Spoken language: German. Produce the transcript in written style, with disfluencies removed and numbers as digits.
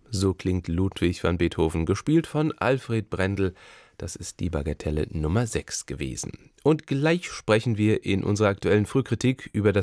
So klingt Ludwig van Beethoven, gespielt von Alfred Brendel. Das ist die Bagatelle Nummer 6 gewesen. Und gleich sprechen wir in unserer aktuellen Frühkritik über das